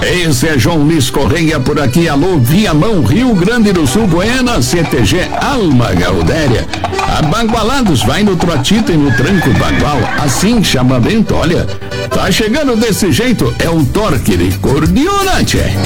Esse é João Luiz Correia por aqui, alô, Viamão, Rio Grande do Sul, Buena, CTG, Alma Gaudéria. A Bagualados vai no trotito e no tranco bagual, assim chamamento, olha, tá chegando desse jeito, é um torque de cordiona, tchê.